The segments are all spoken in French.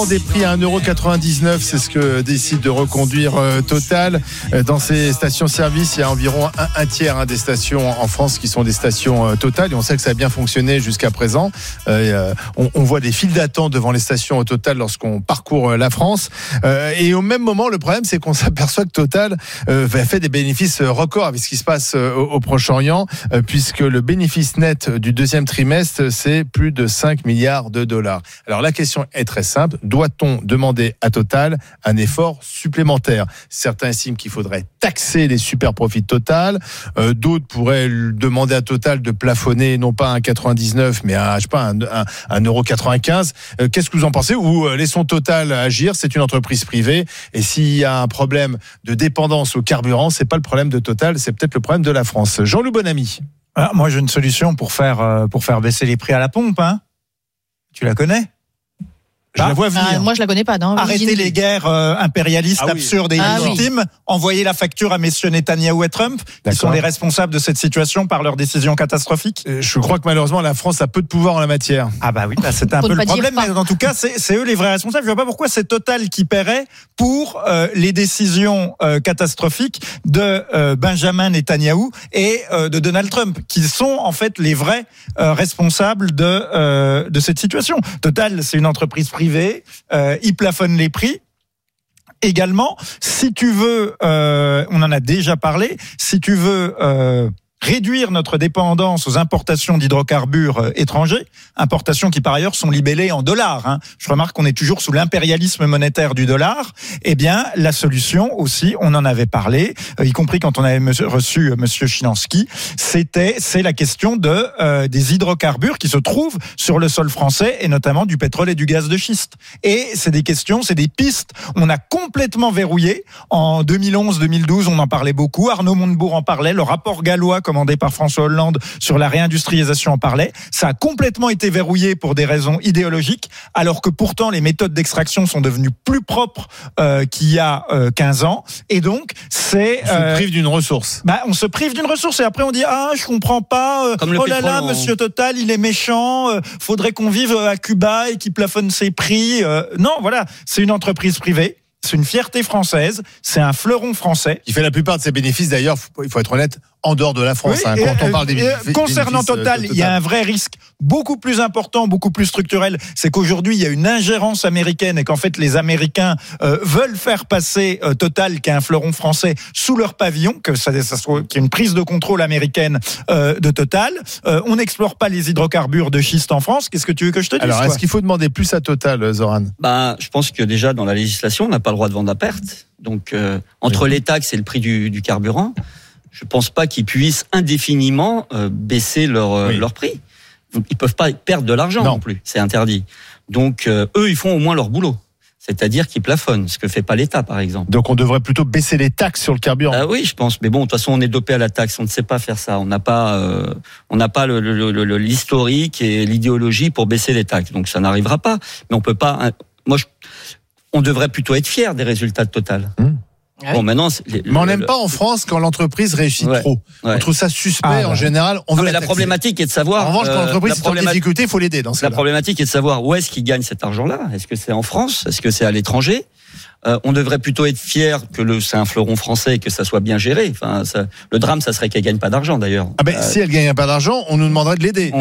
Des prix à 1,99€, c'est ce que décide de reconduire Total. Dans ces stations-service, il y a environ un tiers des stations en France qui sont des stations Total. Et on sait que ça a bien fonctionné jusqu'à présent. On voit des files d'attente devant les stations Total lorsqu'on parcourt la France. Et au même moment, le problème, c'est qu'on s'aperçoit que Total fait des bénéfices records avec ce qui se passe au Proche-Orient, puisque le bénéfice net du deuxième trimestre, c'est plus de 5 milliards de dollars. Alors la question est très simple. Doit-on demander à Total un effort supplémentaire ? Certains estiment qu'il faudrait taxer les super profits de Total. D'autres pourraient demander à Total de plafonner non pas à 1,99 mais à 1,95 €. Qu'est-ce que vous en pensez ? Ou laissons Total agir, c'est une entreprise privée. Et s'il y a un problème de dépendance au carburant, c'est pas le problème de Total, c'est peut-être le problème de la France. Jean-Loup Bonamy. Moi, j'ai une solution pour faire baisser les prix à la pompe. Tu la connais ? Je la vois venir. Moi, je la connais pas. Non. Arrêter les guerres impérialistes absurdes et illégitimes. Envoyer la facture à messieurs Netanyahou et Trump, qui sont les responsables de cette situation par leurs décisions catastrophiques. Je crois que malheureusement, la France a peu de pouvoir en la matière. Ah bah oui, c'est un peu le problème. Mais en tout cas, c'est eux les vrais responsables. Je vois pas pourquoi c'est Total qui paierait pour les décisions catastrophiques de Benjamin Netanyahou et de Donald Trump, qui sont en fait les vrais responsables de cette situation. Total, c'est une entreprise privée, il plafonne les prix. Également, si tu veux, on en a déjà parlé, si tu veux réduire notre dépendance aux importations d'hydrocarbures étrangers, importations qui par ailleurs sont libellées en dollars. Je remarque qu'on est toujours sous l'impérialisme monétaire du dollar. Eh bien, la solution aussi, on en avait parlé, y compris quand on avait reçu Monsieur Chinansky, c'est la question des hydrocarbures qui se trouvent sur le sol français et notamment du pétrole et du gaz de schiste. Et c'est des questions, c'est des pistes. On a complètement verrouillé en 2011-2012. On en parlait beaucoup. Arnaud Montebourg en parlait. Le rapport gallois commandé par François Hollande sur la réindustrialisation en parlait. Ça a complètement été verrouillé pour des raisons idéologiques, alors que pourtant les méthodes d'extraction sont devenues plus propres qu'il y a 15 ans. Et donc, on se prive d'une ressource. On se prive d'une ressource et après on dit je comprends pas. Oh là là, Monsieur Total, il est méchant. Faudrait qu'on vive à Cuba et qu'il plafonne ses prix. Non, voilà, c'est une entreprise privée. C'est une fierté française, c'est un fleuron français. Qui fait la plupart de ses bénéfices, d'ailleurs, il faut être honnête, en dehors de la France. Oui, quand on parle des bénéfices. Concernant Total, il y a un vrai risque beaucoup plus important, beaucoup plus structurel. C'est qu'aujourd'hui, il y a une ingérence américaine et qu'en fait, les Américains veulent faire passer Total, qui est un fleuron français, sous leur pavillon, qu'il y ait une prise de contrôle américaine de Total. On n'explore pas les hydrocarbures de schiste en France. Qu'est-ce que tu veux que je te dise ? Alors, est-ce qu'il faut demander plus à Total, Zoran ? Je pense que déjà, dans la législation, on n'a pas le droit de vendre à perte. Donc, entre les taxes et le prix du carburant, je pense pas qu'ils puissent indéfiniment baisser leur prix. Donc, ils peuvent pas perdre de l'argent non plus. C'est interdit. Donc, eux, ils font au moins leur boulot. C'est-à-dire qu'ils plafonnent, ce que fait pas l'État, par exemple. Donc, on devrait plutôt baisser les taxes sur le carburant. Oui, je pense. Mais bon, de toute façon, on est dopé à la taxe. On ne sait pas faire ça. On n'a pas l'historique et l'idéologie pour baisser les taxes. Donc, ça n'arrivera pas. Mais on peut pas. On devrait plutôt être fiers des résultats de Total. Bon, maintenant, mais on n'aime pas en France quand l'entreprise réussit trop. On trouve ça suspect en général. Mais la problématique est de savoir. En revanche, quand l'entreprise est en difficulté, il faut l'aider dans ce cas-là. La problématique est de savoir où est-ce qu'il gagne cet argent-là. Est-ce que c'est en France ? Est-ce que c'est à l'étranger ? On devrait plutôt être fiers que c'est un fleuron français et que ça soit bien géré. Le drame, ça serait qu'elle gagne pas d'argent d'ailleurs. Si elle gagne pas d'argent, on nous demanderait de l'aider.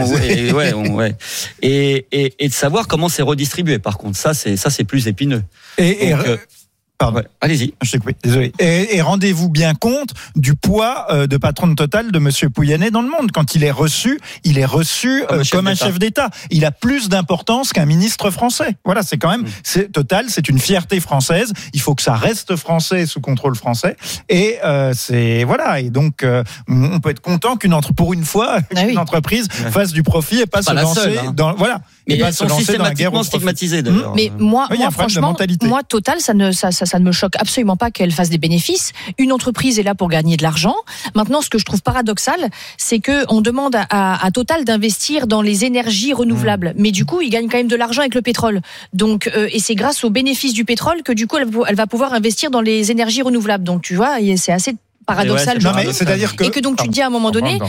Et de savoir comment c'est redistribué. Par contre, ça c'est plus épineux. Pardon. Allez-y. Je t'ai coupé. Désolé. Et rendez-vous bien compte du poids de patron de Total de Monsieur Pouyanné dans le monde. Quand il est reçu comme un chef d'État. Il a plus d'importance qu'un ministre français. Voilà, c'est quand même Total, c'est une fierté française. Il faut que ça reste français sous contrôle français. Et Et donc on peut être content pour une fois qu'une entreprise fasse du profit et pas se lancer dans Mais elles sont systématiquement stigmatisées d'ailleurs. Mais moi franchement, Total, ça ne me choque absolument pas qu'elle fasse des bénéfices. Une entreprise est là pour gagner de l'argent. Maintenant, ce que je trouve paradoxal, c'est que on demande à Total d'investir dans les énergies renouvelables. Mais du coup, il gagne quand même de l'argent avec le pétrole. Donc, et c'est grâce aux bénéfices du pétrole que du coup, elle va pouvoir investir dans les énergies renouvelables. Donc, tu vois, c'est assez paradoxal. C'est-à-dire que... Et que donc tu dis à un moment donné,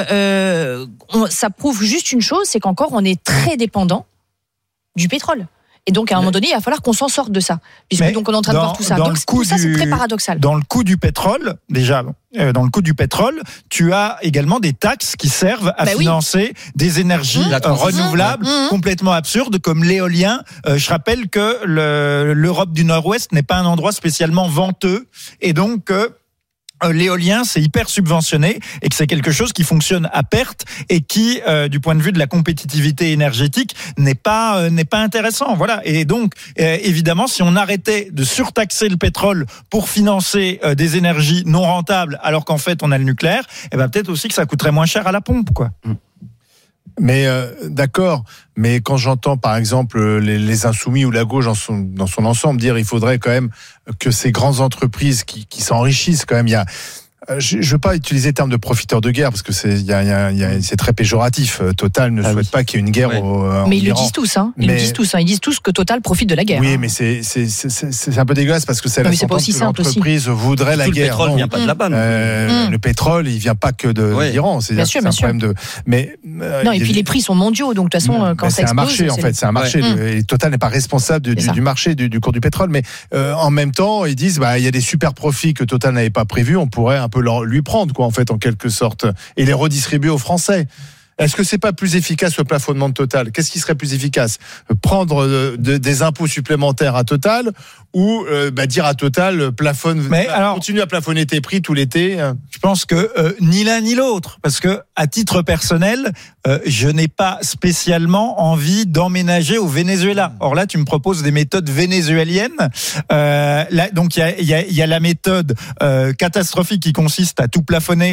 ça prouve juste une chose, c'est qu'encore on est très dépendant du pétrole. Et donc, à un moment donné, il va falloir qu'on s'en sorte de ça. Puisque donc, on est en train de voir tout ça. Donc, tout ça, c'est très paradoxal. Dans le coût du pétrole, déjà, dans le coût du pétrole, tu as également des taxes qui servent à financer des énergies renouvelables complètement absurdes, comme l'éolien. Je rappelle que l'Europe du Nord-Ouest n'est pas un endroit spécialement venteux. Et donc, l'éolien, c'est hyper subventionné et que c'est quelque chose qui fonctionne à perte et qui, du point de vue de la compétitivité énergétique, n'est pas intéressant. Voilà. Et donc, évidemment, si on arrêtait de surtaxer le pétrole pour financer des énergies non rentables, alors qu'en fait on a le nucléaire, peut-être aussi que ça coûterait moins cher à la pompe, quoi. Mais d'accord, mais quand j'entends par exemple les insoumis ou la gauche dans son ensemble dire il faudrait quand même que ces grandes entreprises qui s'enrichissent quand même, il y a je ne veux pas utiliser le terme de profiteur de guerre parce que c'est très péjoratif. Total ne souhaite pas qu'il y ait une guerre mais ils le disent tous, hein. Ils disent tous que Total profite de la guerre. Oui, mais c'est un peu dégueulasse parce que c'est la sentence que l'entreprise voudrait la guerre. Le pétrole ne vient pas de là-bas. Le pétrole, il vient pas que d'Iran. Bien sûr. Mais non, et puis les prix sont mondiaux, donc de toute façon, quand ça explose, c'est un marché en fait. C'est un marché. Et Total n'est pas responsable du marché du cours du pétrole, mais en même temps, ils disent il y a des super profits que Total n'avait pas prévus. On pourrait un peu lui prendre, quoi, en fait, en quelque sorte, et les redistribuer aux Français. Est-ce que c'est pas plus efficace le plafonnement de Total ? Qu'est-ce qui serait plus efficace ? Prendre des impôts supplémentaires à Total ou dire à Total continue à plafonner tes prix tout l'été ? Je pense que ni l'un ni l'autre, parce que à titre personnel, je n'ai pas spécialement envie d'emménager au Venezuela. Or là, tu me proposes des méthodes vénézuéliennes. Donc il y a la méthode catastrophique qui consiste à tout plafonner,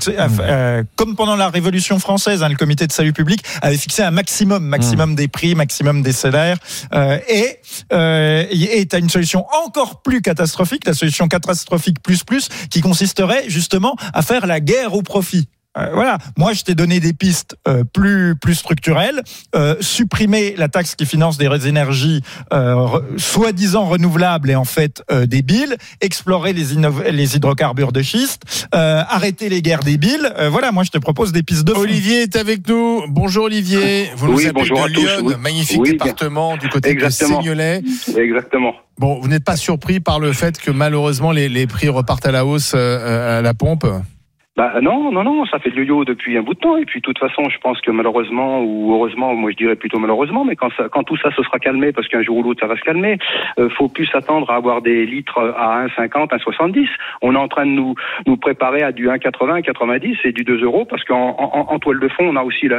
comme pendant la Révolution française. Le comité de salut public avait fixé un maximum des prix, maximum des salaires, et t'as une solution encore plus catastrophique, la solution catastrophique plus, qui consisterait justement à faire la guerre au profit. Voilà. Moi, je t'ai donné des pistes plus structurelles. Supprimer la taxe qui finance des énergies soi-disant renouvelables et en fait débiles. Explorer les hydrocarbures de schiste. Arrêter les guerres débiles. Voilà. Moi, je te propose des pistes de fond. Olivier est avec nous. Bonjour Olivier. Vous nous appelez de Lyon, magnifique département du côté de Seignelay. Exactement. Bon, vous n'êtes pas surpris par le fait que malheureusement les prix repartent à la hausse à la pompe ? Non, ça fait du yo-yo depuis un bout de temps. Et puis, de toute façon, je pense que malheureusement, ou heureusement, moi je dirais plutôt malheureusement, mais quand tout ça se sera calmé, parce qu'un jour ou l'autre ça va se calmer, faut plus s'attendre à avoir des litres à 1,50, 1,70. On est en train de nous préparer à du 1,80, 1,90 et du 2 euros, parce qu'en toile de fond, on a aussi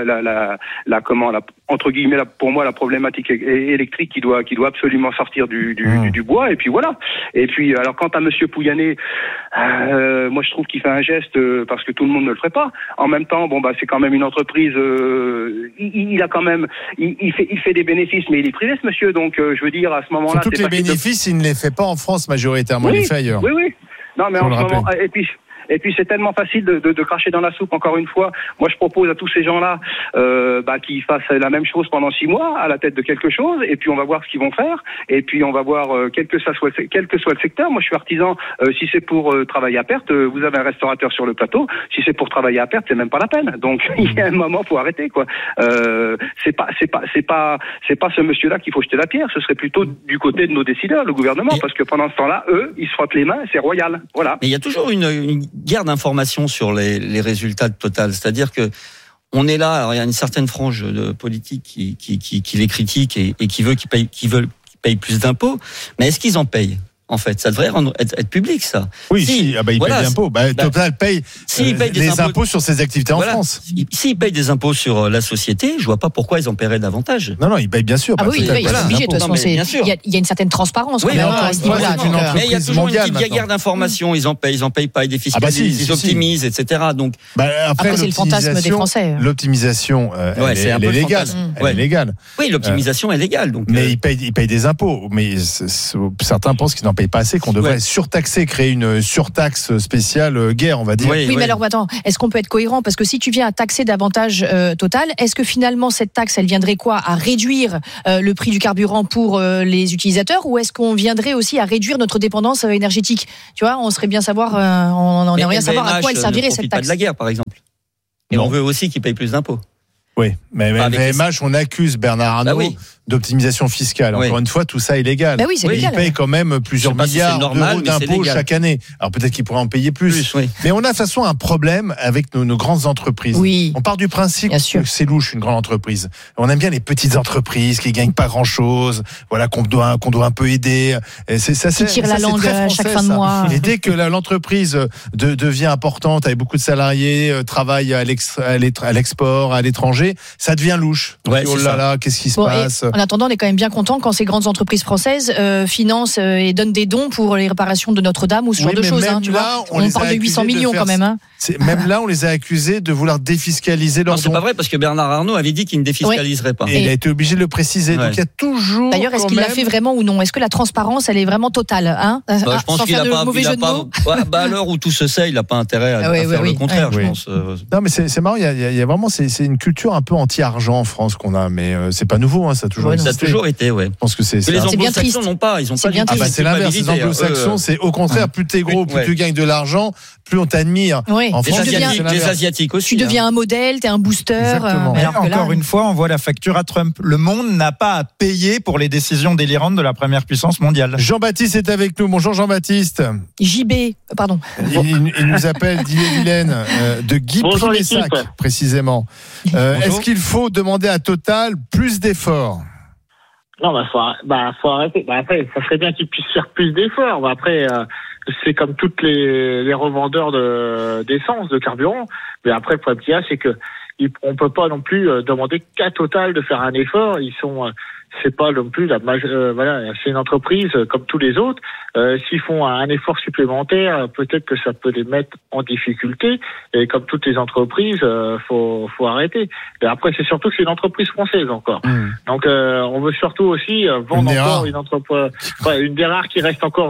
entre guillemets, pour moi, la problématique électrique qui doit absolument sortir du bois. Et puis voilà. Et puis, alors, quant à Monsieur Pouyanné, moi je trouve qu'il fait un geste, parce que tout le monde ne le ferait pas. En même temps, c'est quand même une entreprise. Il a quand même, il fait des bénéfices, mais il est privé, ce monsieur. Donc, je veux dire, à ce moment-là, toutes les bénéfices, il ne les fait pas en France majoritairement. Il les fait ailleurs. Oui. Non, mais en ce moment, et puis c'est tellement facile de cracher dans la soupe. Encore une fois, moi je propose à tous ces gens-là qu'ils fassent la même chose pendant 6 mois à la tête de quelque chose, et puis on va voir ce qu'ils vont faire, et puis on va voir quel que soit le secteur. Moi je suis artisan. Si c'est pour travailler à perte, vous avez un restaurateur sur le plateau. Si c'est pour travailler à perte, c'est même pas la peine. Donc il y a un moment, faut arrêter, quoi. C'est pas ce monsieur-là qu'il faut jeter la pierre. Ce serait plutôt du côté de nos décideurs, le gouvernement, parce que pendant ce temps-là, eux, ils se frottent les mains, c'est royal. Voilà. Mais il y a toujours une guerre d'informations sur les résultats de Total. C'est-à-dire que on est là, alors il y a une certaine frange de politique qui les critique et qui veulent qu'ils payent plus d'impôts. Mais est-ce qu'ils en payent ? En fait, ça devrait être public, ça. Oui, ils payent des impôts. Total paye les impôts sur ses activités en France. S'ils payent des impôts sur la société, je vois pas pourquoi ils en paieraient davantage. Non, ils payent bien sûr. Ah oui, ils sont obligés, de toute façon. Il y a une certaine transparence. Oui, mais il y a toujours une petite guerre d'information. Ils en payent pas, ils défiscalisent, ils optimisent, etc. Donc, après, c'est le fantasme des Français. L'optimisation, elle est légale. Elle est légale. Oui, l'optimisation est légale. Mais ils payent des impôts. Mais certains pensent qu'ils n'en payent pas assez, qu'on devrait surtaxer, créer une surtaxe spéciale guerre, on va dire. Oui, mais alors attends, est-ce qu'on peut être cohérent ? Parce que si tu viens à taxer davantage Total, est-ce que finalement cette taxe, elle viendrait à réduire le prix du carburant pour les utilisateurs, ou est-ce qu'on viendrait aussi à réduire notre dépendance énergétique ? Tu vois, on aimerait bien savoir à quoi elle servirait cette taxe. Ne profite pas de la guerre, par exemple. Et on veut aussi qu'ils payent plus d'impôts. Oui, mais VMH, on accuse Bernard Arnault d'optimisation fiscale. Encore une fois, tout ça est légal. Bah oui, c'est légal. Il paye quand même plusieurs milliards d'euros d'impôts chaque année. Alors peut-être qu'il pourrait en payer plus. Mais on a de toute façon un problème avec nos grandes entreprises. Oui. On part du principe que c'est louche une grande entreprise. On aime bien les petites entreprises qui gagnent pas grand-chose, voilà, qu'on doit un peu aider. Qui tirent la langue à chaque fin de mois. Et dès que l'entreprise devient importante, avec beaucoup de salariés, travaille à l'export, à l'étranger, ça devient louche. Ouais, oh là là, qu'est-ce qui se passe? En attendant, on est quand même bien content quand ces grandes entreprises françaises financent et donnent des dons pour les réparations de Notre-Dame ou ce genre de choses. Tu vois, on parle de 800 millions quand même. Même là, on les a accusés de vouloir défiscaliser leurs dons. C'est pas vrai parce que Bernard Arnault avait dit qu'il ne défiscaliserait pas. Et il a été obligé de le préciser. Donc il y a toujours. D'ailleurs, est-ce qu'il l'a fait vraiment ou non? Est-ce que la transparence, elle est vraiment totale, je pense qu'il n'a pas. À l'heure où tout se sait, il n'a pas intérêt à faire le contraire, je pense. Non, mais c'est marrant. Il y a vraiment, c'est une culture un peu anti-argent en France qu'on a, mais c'est pas nouveau. Ça a toujours existé. Ça a toujours été, Je pense que c'est les anglo-saxons n'ont pas. Ils ont pas. C'est l'inverse. Les anglo-saxons, c'est au contraire, plus t'es gros, plus tu gagnes de l'argent, plus on t'admire. En France, les Asiatiques aussi. Tu deviens un modèle, t'es un booster. Encore une fois, on voit la facture à Trump. Le monde n'a pas à payer pour les décisions délirantes de la première puissance mondiale. Jean-Baptiste est avec nous. Bonjour Jean-Baptiste. JB, pardon. Il nous appelle d'Ille-et-Vilaine, de Guy Primessac, précisément. Est-ce qu'il faut demander à Total plus d'efforts? Non, faut arrêter. Après, ça serait bien qu'ils puissent faire plus d'efforts. Après, c'est comme toutes les revendeurs d'essence, de carburant. Mais après, le problème qu'il y a, c'est que on peut pas non plus demander qu'à Total de faire un effort. C'est pas non plus c'est une entreprise comme tous les autres. S'ils font un effort supplémentaire, peut-être que ça peut les mettre en difficulté. Et comme toutes les entreprises, faut arrêter. Et après, c'est surtout que c'est une entreprise française encore. Donc, on veut surtout aussi vendre encore une entreprise, une des rares qui reste encore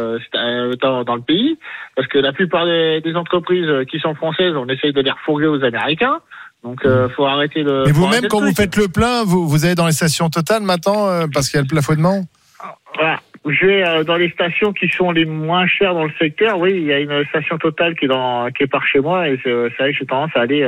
dans le pays, parce que la plupart des entreprises qui sont françaises, on essaye de les refourguer aux Américains. Donc, faut arrêter le. Mais vous-même, quand vous faites le plein, vous allez dans les stations Total maintenant, parce qu'il y a le plafonnement? Voilà. Je vais dans les stations qui sont les moins chères dans le secteur. Oui, il y a une station Total qui est par chez moi, et c'est vrai que j'ai tendance à aller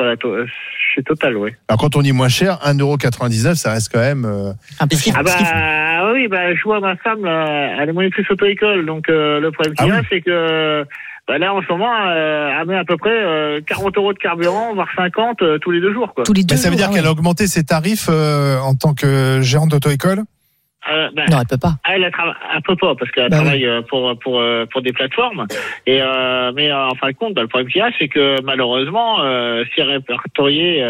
chez Total, oui. Alors, quand on dit moins cher, 1,99€, ça reste quand même un peu cher. Oui, je vois ma femme, elle est monitrice auto-école, donc le problème qu'il y a, c'est que là, en ce moment, elle met à peu près 40 € de carburant, voire 50 tous les 2 jours. Tous les 2 jours. Ça veut dire qu'elle a augmenté ses tarifs en tant que gérante d'auto-école? Non, elle peut pas. Elle peut pas parce qu'elle travaille pour des plateformes. Mais en fin de compte, le problème qu'il y a, c'est que malheureusement, si elle est répertoriée,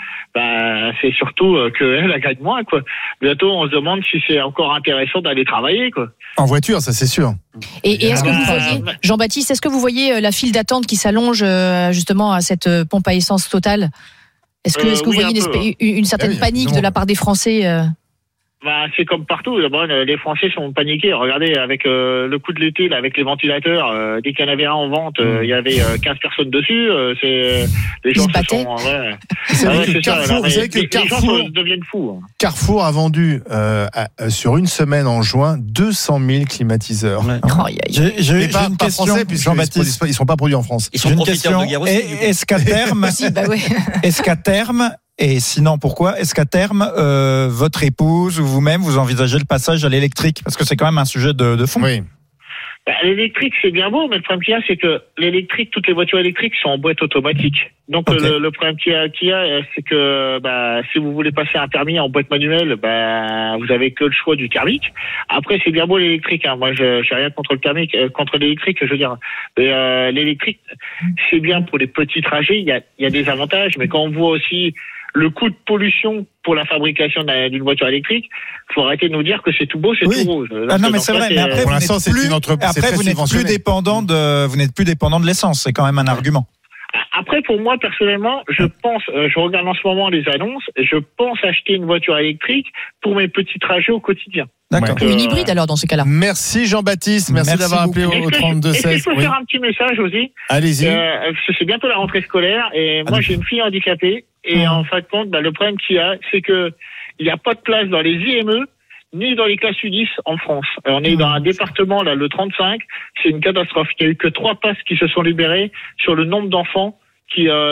c'est surtout qu'elle gagne moins, quoi. Bientôt, on se demande si c'est encore intéressant d'aller travailler, quoi. En voiture, ça c'est sûr. Et est-ce que vous voyez, Jean-Baptiste, est-ce que vous voyez la file d'attente qui s'allonge justement à cette pompe à essence Total? Est-ce que vous voyez une certaine panique de la part des Français? C'est comme partout. Les Français sont paniqués. Regardez, avec le coup de l'été, là, avec les ventilateurs, dès qu'il y en avait un en vente, il y avait 15 personnes dessus. Les gens se sont. Vous savez que Carrefour deviennent fous. Carrefour a vendu sur une semaine en juin 200 000 climatiseurs. J'ai une question, Jean-Baptiste. Ils sont pas produits en France. Ils sont profiteurs de guerre aussi. Est-ce qu'à terme, et sinon, pourquoi est-ce qu'à terme, votre épouse ou vous-même, vous envisagez le passage à l'électrique? Parce que c'est quand même un sujet de fond. Oui. L'électrique, c'est bien beau, mais le problème qu'il y a, c'est que l'électrique, toutes les voitures électriques sont en boîte automatique. Donc, le problème qu'il y a, c'est que si vous voulez passer un permis en boîte manuelle, vous avez que le choix du thermique. Après, c'est bien beau l'électrique. Moi, je n'ai rien contre le thermique, contre l'électrique, je veux dire. Mais l'électrique, c'est bien pour les petits trajets. Il y a des avantages, mais quand on voit aussi le coût de pollution pour la fabrication d'une voiture électrique, il faut arrêter de nous dire que c'est tout beau, c'est tout rose. Non, mais c'est vrai. Mais après, vous n'êtes plus dépendant de l'essence. C'est quand même un argument. Après, pour moi, personnellement, je regarde en ce moment les annonces, et je pense acheter une voiture électrique pour mes petits trajets au quotidien. D'accord. Une hybride alors dans ce cas-là. Merci Jean-Baptiste, merci d'avoir appelé au 32-16. Est-ce que je peux faire un petit message aussi? Allez-y. C'est bientôt la rentrée scolaire et moi j'ai une fille handicapée et en fin de compte, le problème qu'il y a, c'est que il n'y a pas de place dans les IME ni dans les classes U10 en France. On est dans un département, là, le 35, c'est une catastrophe. Il n'y a eu que 3 places qui se sont libérées sur le nombre d'enfants qui